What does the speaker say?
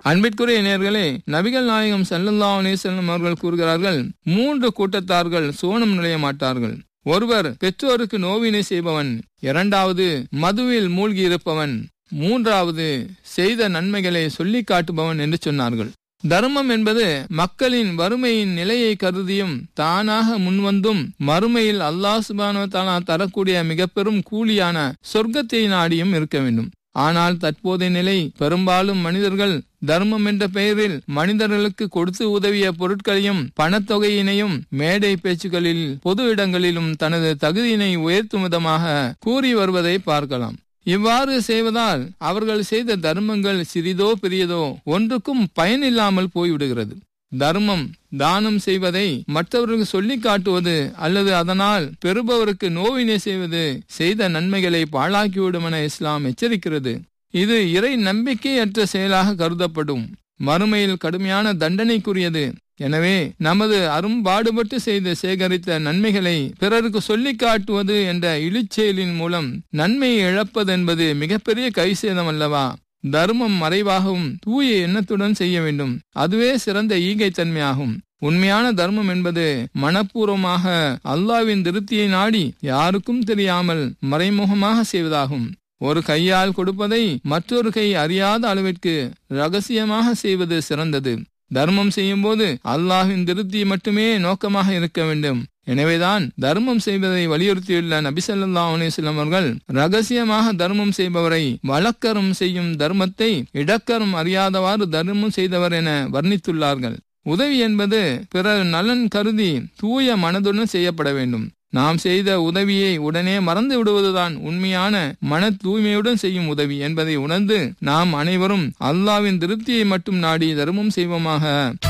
அன்பிற்குரிய நேயர்களே, நபிகள் நாயகம் ஸல்லல்லாஹு அலைஹி வஸல்லம் அவர்கள் கூறுகிறார்கள், 3 கூட்டத்தார்கள் சோனம் நுழைய மாட்டார்கள். ஒருவர் பெற்றோருக்கு நோவினை செய்பவன், இரண்டாவது மதுவில் மூழ்கி இருப்பவன், மூன்றாவது செய்த நன்மைகளை சொல்லி காட்டுபவன் என்று சொன்னார்கள். தர்மம் என்பது மக்களின் வறுமையின் நிலையை கருதியும் தானாக முன்வந்தும் மறுமையில் அல்லாஹ் சுப்ஹானஹு வ தஆலா தரக்கூடிய மிக பெரும் கூலியான சொர்க்கத்தை நாடியும் இருக்க வேண்டும். ஆனால் தற்போதைய நிலை, பெரும்பாலும் மனிதர்கள் தர்மம் என்ற பெயரில் மனிதர்களுக்கு கொடுத்து உதவிய பொருட்களையும் பணத்தொகையினையும் மேடை பேச்சுக்களில் பொது இடங்களிலும் தனது தகுதியினை உயர்த்தும் விதமாக கூறி வருவதை பார்க்கலாம். இவ்வாறு செய்வதால் அவர்கள் செய்த தர்மங்கள் சிறிதோ பெரியதோ ஒன்றுக்கும் பயனில்லாமல் போய்விடுகிறது. தர்மம், தானம் செய்வதை மற்றவர்களுக்கு சொல்லி காட்டுவது அல்லது அதனால் பெறுபவருக்கு நோவினை செய்வது செய்த நன்மைகளை பாழாக்கிவிடும் என இஸ்லாம் எச்சரிக்கிறது. இது இறை நம்பிக்கையற்ற செயலாக கருதப்படும், மறுமையில் கடுமையான தண்டனைக்குரியது. எனவே நமது அரும்பாடுபட்டு செய்து சேகரித்த நன்மைகளை பிறருக்கு சொல்லி காட்டுவது என்ற இழிச்செயலின் மூலம் நன்மையை இழப்பது என்பது மிகப்பெரிய கைசேதம் அல்லவா? தர்மம் மறைவாகவும் தூய எண்ணத்துடன் செய்ய வேண்டும். அதுவே சிறந்த ஈகைத்தன்மையாகும். உண்மையான தர்மம் என்பது மனப்பூர்வமாக அல்லாஹ்வின் திருப்தியை நாடி யாருக்கும் தெரியாமல் மறைமுகமாக செய்வதாகும். ஒரு கையால் கொடுப்பதை மற்றொரு கை அறியாத அளவிற்கு ரகசியமாக செய்வது சிறந்தது. தர்மம் செய்யும் போது அல்லாஹ்வின் திருப்தி மட்டுமே நோக்கமாக இருக்க வேண்டும். எனவேதான் தர்மம் செய்வதை வலியுறுத்தியுள்ள நபி ஸல்லல்லாஹு அலைஹி வஸல்லம் அவர்கள் ரகசியமாக தர்மம் செய்பவரை வழக்கரும் செய்யும் தர்மத்தை இடக்கரும் அறியாதவாறு தர்மம் செய்தவர் என வர்ணித்துள்ளார்கள். உதவி என்பது பிறர் நலன் கருதி தூய மனதுடன் செய்யப்பட வேண்டும். நாம் செய்த உதவியை உடனே மறந்து விடுவதுதான் உண்மையான மன தூய்மையுடன் செய்யும் உதவி என்பதை உணர்ந்து நாம் அனைவரும் அல்லாஹ்வின் திருப்தியை மட்டும் நாடி தர்மம் செய்வோமாக.